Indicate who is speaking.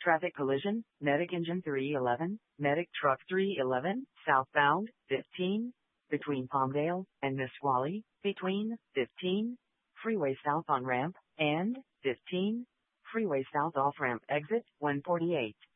Speaker 1: Traffic collision, Medic engine 311, Medic truck 311, southbound, 15, between Palmdale and Nisqually, between, 15, freeway south on ramp, and, 15, freeway south off ramp exit, 148.